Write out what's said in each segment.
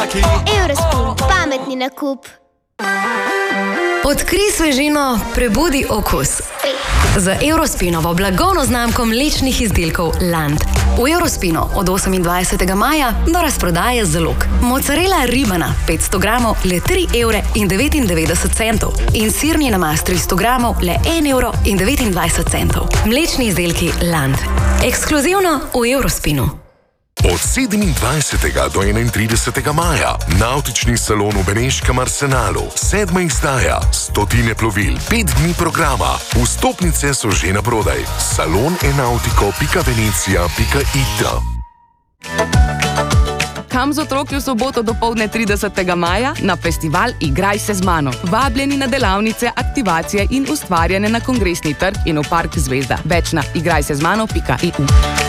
Eurospin, pametni nakup. Odkrij svežino, prebudi okus. Z Eurospinovo blagovno znamko mlečnih izdelkov Land. V Eurospinu od 28. maja do razprodaje zalog. Mozzarella ribana 500 gramov le 3,99 € in sirni namaz 300 gramov le 1,29 €. Mlečni izdelki Land. Ekskluzivno v Eurospinu. Od 27. do 31. maja Navtični salon v Beneškem Arsenalu, 7. izdaja, stotine plovil, 5 dni programa. Vstopnice so že na prodaj. salon-enautico.venecija.it. Kam z otroki v soboto dopoldne 30. maja na festival Igraj se z mano. Vabljeni na delavnice, aktivacije in ustvarjanje na Kongresni trg in v Park Zvezda. Več na igrajsezmano.eu.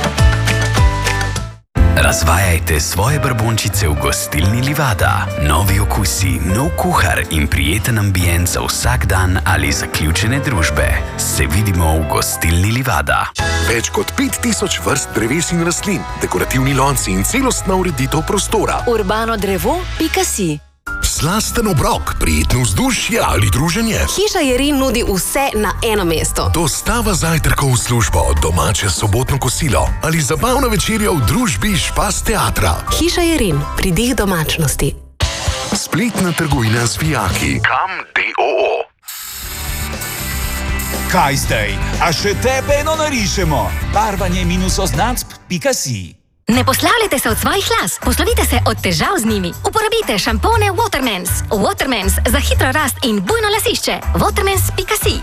Razvajajte svoje brbončice v gostilni Livada. Novi okusi, nov kuhar in prijeten ambient za vsak dan ali zaključene družbe. Se vidimo v gostilni Livada. Več kot 5000 vrst dreves in rastlin, dekorativni lonci in celostna ureditev prostora. urbano-drevo.si. Slasten obrok, prijetno vzdušje ali druženje. Hiša Jerin nudi vse na eno mesto. Dostava zajtrkov v službo, domače sobotno kosilo ali zabavna večerja v družbi Špas teatra. Hiša Jerin, pridih domačnosti. Spletna trgovina z vijaki. Kam.do. Kaj zdaj? A še tebe eno narišemo? barvanje-oznacb.si. Ne poslavljajte se od svojih las, poslovite se od težav z njimi. Uporabite šampone Watermans. Watermans za hitro rast in bujno lasišče. Watermans.si.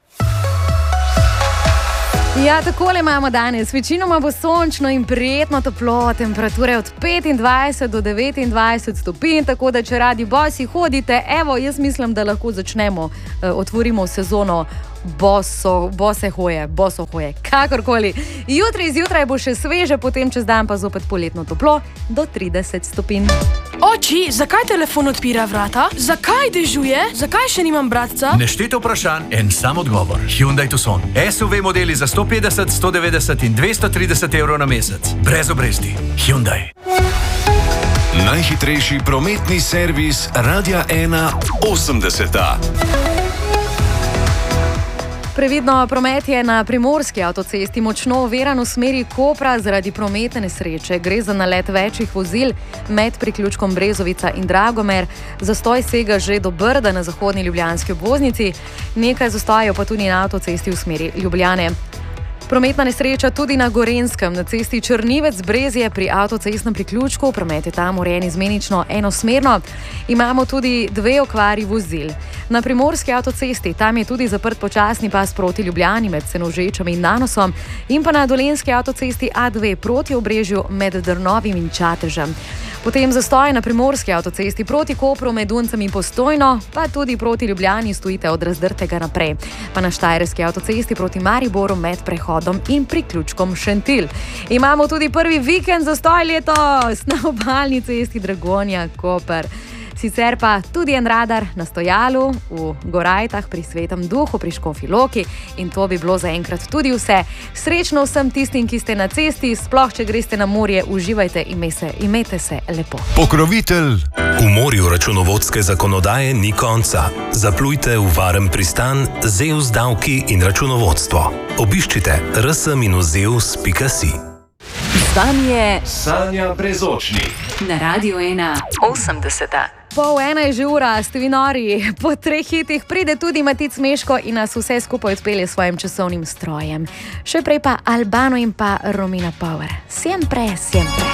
Ja, takole imamo danes. Večinoma bo sončno in prijetno toplo, temperature od 25 do 29 stopinj, tako da če radi bosi hodite, evo, jaz mislim, da lahko začnemo, otvorimo sezono bose hoje, kakorkoli. Jutri zjutraj bo še sveže, potem čez dan pa zopet poletno toplo do 30 stopinj. Oči, zakaj telefon odpira vrata? Zakaj dežuje? Zakaj še nimam bratca? Neštete vprašanj, en sam odgovor. Hyundai Tucson. SUV modeli za 150, 190 in 230 € na mesec. Brez obresti. Hyundai. Najhitrejši prometni servis Radia 1 80. Previdno, promet je na primorski avtocesti močno oviran v smeri Kopra zaradi prometne nesreče. Gre za nalet večjih vozil med priključkom Brezovica in Dragomer. Zastoj sega že do Brda na zahodni ljubljanski obvoznici, nekaj zastojev pa tudi na avtocesti v smeri Ljubljane. Prometna nesreča tudi na Gorenjskem, na cesti Črnivec-Brezje pri avtocestnem priključku. Promet je tam urejen izmenično enosmerno. Imamo tudi 2 okvari vozil. Na primorski avtocesti, tam je tudi zaprt počasni pas proti Ljubljani med Senožečami in Nanosom in pa na dolenjski avtocesti A2 proti Obrežju med Drnovim in Čatežem. Potem zastoj na primorski avtocesti proti Kopru med Duncem in Postojno, pa tudi proti Ljubljani stojite od Razdrtega naprej. Pa na štajerski avtocesti proti Mariboru med prehodom in priključkom Šentilj. Imamo tudi prvi vikend zastoj letos na obalni cesti Dragonja-Koper. Sicer pa tudi en radar na stojalu v Gorajtah pri Svetem Duhu pri Škofji Loki in to bi bilo zaenkrat tudi vse. Srečno vsem tistim, ki ste na cesti, sploh če greste na morje, uživajte in imejte se lepo. Pokrovitelj. V morju računovodske zakonodaje ni konca. Zaplujte v varen pristan Zeus davki in računovodstvo. Obiščite rs-zeus.si. Stanje Sanja Brezočnik. na Radio 1 80. 12:30 je že ura, ste vi nori. Po 3 hitih pride tudi Matic Meško in nas vse skupaj odpelje s svojim časovnim strojem. Še prej pa Albano in pa Romina Power. Siempre, siempre.